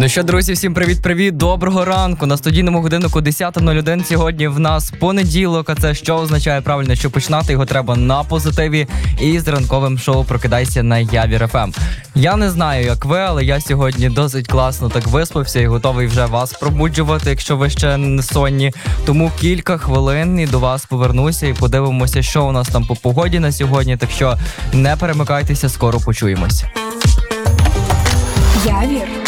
Ну що, друзі, всім привіт-привіт, доброго ранку. На студійному годиннику 10:01 сьогодні в нас понеділок, а це що означає правильно, що починати його треба на позитиві і з ранковим шоу «Прокидайся» на Явір ФМ. Я не знаю, як ви, але я сьогодні досить класно так виспався і готовий вже вас пробуджувати, якщо ви ще не сонні. Тому кілька хвилин і до вас повернуся і подивимося, що у нас там по погоді на сьогодні. Так що не перемикайтеся, скоро почуємось. Явір